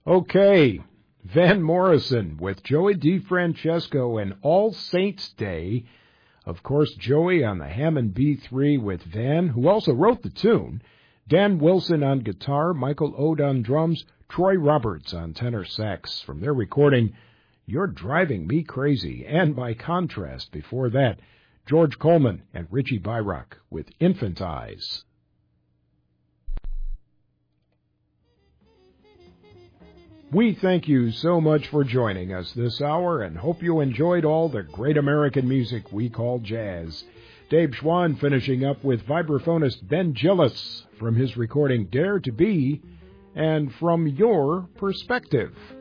Okay, Van Morrison with Joey DeFrancesco and All Saints Day. Of course, Joey on the Hammond B3 with Van, who also wrote the tune. Dan Wilson on guitar, Michael Ode on drums, Troy Roberts on tenor sax. From their recording, You're Driving Me Crazy. And by contrast, before that, George Coleman and Richie Byrock with Infant Eyes. We thank you so much for joining us this hour and hope you enjoyed all the great American music we call jazz. Dave Schwann finishing up with vibraphonist Ben Gillis from his recording Dare to Be and From Your Perspective.